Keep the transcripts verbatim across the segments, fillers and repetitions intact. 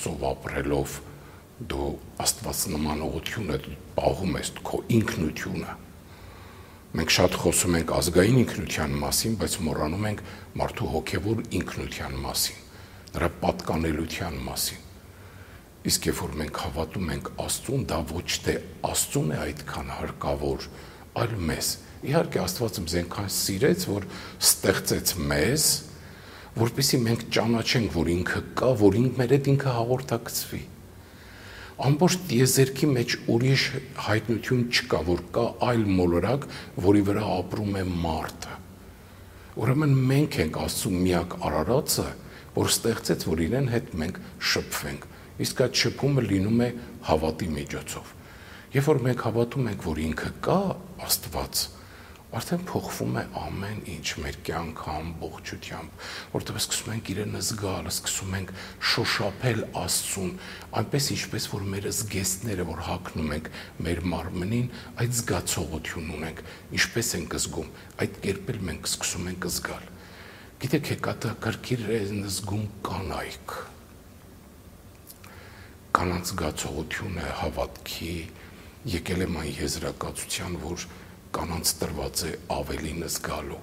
Աստծով ապրելով դու Աստված նմանողությունը պահում ես քո ինքնությունը։ Մենք շատ խոսում ենք ազգային ինքնության մասին, բայց մոռանում ենք մարդու հոգևոր ինքնության մասին, նրա պատկանելության մասին։ Իսկ երբ որ մենք հավատում ենք Աստծուն, դա ոչ թե Աստծուն է այդքան հարկավոր, այլ մեզ։ Իհարկե Աստված մեզ այնքան սիրեց, որ ստեղծեց մեզ, որպեսզի մենք ճանաչենք, որ ինքը կա, որ մեր հետ ինքը հաղորդակցվի։ Ամբողջ տիեզերքի մեջ ուրիշ հայտնություն չկա, որ կա այլ մոլորակ, որի վրա ապրում է մարդը։ Ուրեմն մենք ենք Աստծու միակ արարածը, որ ստեղծեց, որ իրեն հետ մենք շփվենք։ Իսկ այդ շփումը լինում է հավատի միջոցով։ Երբ որ մենք հավատում ենք, որ ինքը կա, Աստված, արդեն փոխվում է ամեն ինչ մեր կյանքը ամբողջությամբ, որտեղ սկսում ենք իրեն զգալ, սկսում ենք շոշափել Աստծուն, այնպես ինչպես որ մեր զգեստները, որ հագնում ենք մեր մարմնին, այդ զգացողություն ունենք, ինչպես ենք զգում, այդ կերպ էլ մենք սկսում ենք զգալ։ Գիտեք, հետաքրքիր է զգում կանայք։ Կանանց զգացողությունը հավատքի եկել եմ այն եզրակացության, որ կանանց տրված է ավելին զգալու։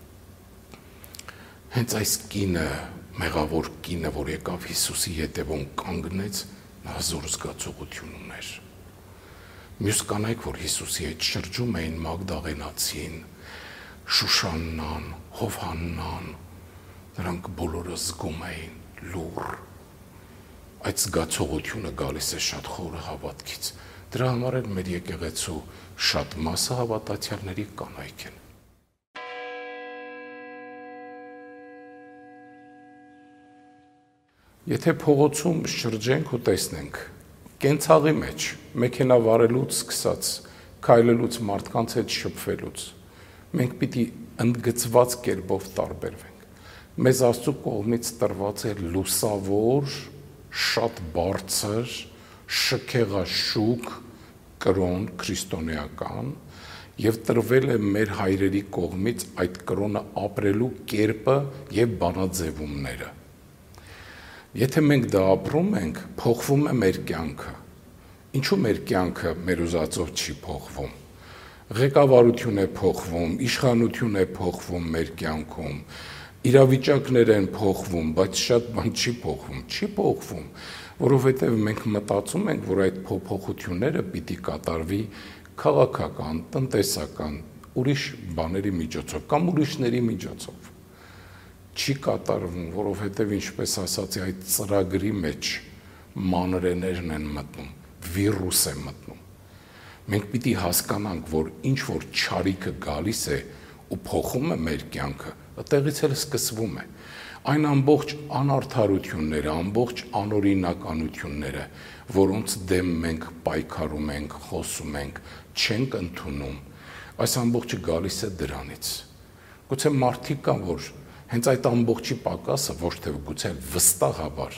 Հենց այս կինը, մեղավոր կինը, որ եկավ Հիսուսի հետևում կանգնեց, նա հզոր զգացողություն ուներ։ Մյուս կանայք, որ Հիսուսի հետ շրջում էին, Մագդաղենացին, Շուշաննան, Հովհաննան, նրանք բոլորը զգում էին լուռ։ Այդ զգացողությունը գալիս է շատ խորը հավատքից։ Դրա համար էլ մեր եկեղեցու շատ մասը հավատացյալների կանայք են։ Եթե փողոցում շրջենք ու տեսնենք, կենցաղի մեջ, մեքենա վարելուց սկսած, քայլելուց մարդկանց հետ շփվելուց, մենք պիտի ընդգծված կերպով տարբերվենք։ Մեզ Աստծու կողմից տրված է լուսավոր, շատ բարձր, շքեղաշուք կրոն քրիստոնեական եւ տրվել է մեր հայրերի կողմից այդ կրոնը ապրելու կերպը եւ բանաձևումները։ Եթե մենք դա ապրում ենք, փոխվում է մեր կյանքը։ Ինչու մեր կյանքը մեր ուզածով չի փոխվում։ Ղեկավարություն է փոխվում, իշխանություն է փոխվում մեր կյանքում, իրավիճակներ են փոխվում, բայց շատ բան չի փոխվում, չի փոխվում, որովհետև մենք մտածում ենք, որ այդ փոփոխությունները պիտի կատարվի քաղաքական, տնտեսական, ուրիշ բաների միջոցով կամ ուրիշների միջոցով։ Չի կատարվում, որովհետև ինչպես ասացի, այդ ծրագրի մեջ մանրեներն են մտնում, վիրուս է մտնում։ Մենք պիտի հասկանանք, որ ինչ որ չարիքը գալիս է ու փոխում է մեր կյանքը, այդտեղից էլ սկսվում է։ Այն ամբողջ անարդարությունները, ամբողջ անօրինականությունները, որոնց դեմ մենք պայքարում ենք, խոսում ենք, չենք ընդունում, այս ամբողջը գալիս է դրանից։ Գուցե մարդիկ կան, որ հենց այդ ամբողջի պակասը ոչ թե գուցե վստահաբար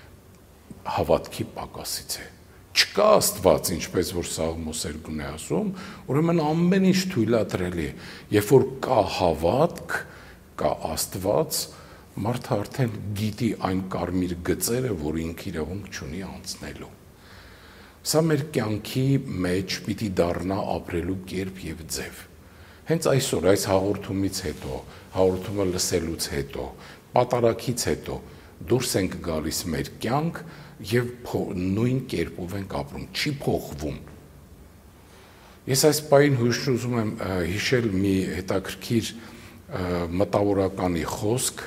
հավատքի պակասից է։ Չկա Աստված, ինչպես որ Սաղմոս երկուն է ասում, ուրեմն ամեն ինչ թույլատրելի է։ Երբ որ կա հավատք, կա Աստված, մարդը արդեն գիտի այն կարմիր գծերը, որ ինքը իրավունք չունի անցնելու։ Սա մեր կյանքի մեջ պիտի դառնա ապրելու կերպ եւ ձև։ Հենց այսօր այս հաղորդումից հետո, հաղորդումը լսելուց հետո, պատարակից հետո դուրս ենք գալիս մեր կյանք եւ նույն կերպով ենք ապրում, չի փոխվում։ Ես այս պահին հուշում եմ հիշել մի հետաքրքիր մտավորականի խոսք,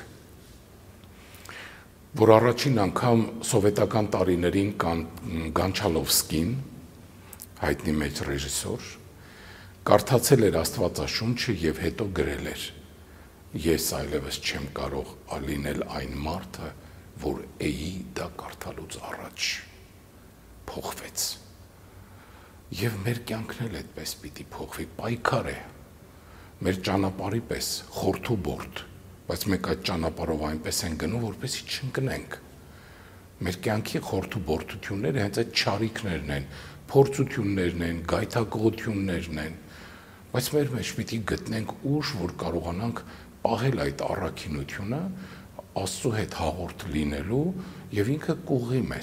որ առաջին անգամ սովետական տարիներին Գանչալովսկին, հայտնի մեծ ռեժիսոր, կարդացել էր Աստվածաշունչը եւ հետո գրել էր. Ես այլևս չեմ կարող լինել այն մարդը, որ էի դա կարդալուց առաջ, փոխվեց։ Եվ մեր կյանքն էլ այդպես պիտի փոխվի, պայքար է, մեր ճանապարհի պես, խորթուբորդ, բայց մենք այդ ճանապարհով այնպես են գնում, որպեսզի չընկնենք։ Մեր կյանքի խորթուբորդությունները հենց այդ չարիքներն են, փորձություններն են, գայթակղություններն են, բայց մեր մեջ պիտի գտնենք ուժ, որ կարողանանք պահել այդ առաքինությունը, Աստծո հետ հաղորդ լինելու եւ ինքը կուղի մեզ։